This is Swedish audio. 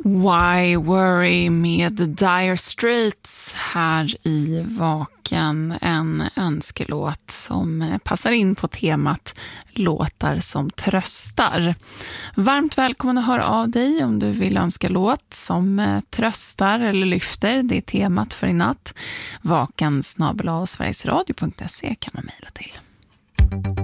Why Worry med Dire Straits här i Vaken, en önskelåt som passar in på temat låtar som tröstar. Varmt välkommen att höra av dig om du vill önska låt som tröstar eller lyfter. Det är temat för i natt. vaken@sverigesradio.se kan man mejla till.